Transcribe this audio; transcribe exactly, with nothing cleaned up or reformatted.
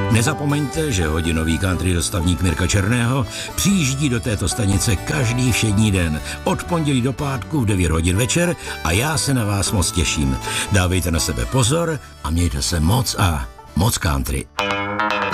Nezapomeňte, že hodinový country dostavník Mirka Černého přijíždí do této stanice každý všední den od pondělí do pátku v devět hodin večer a já se na vás moc těším. Dávejte na sebe pozor a mějte se moc a moc country.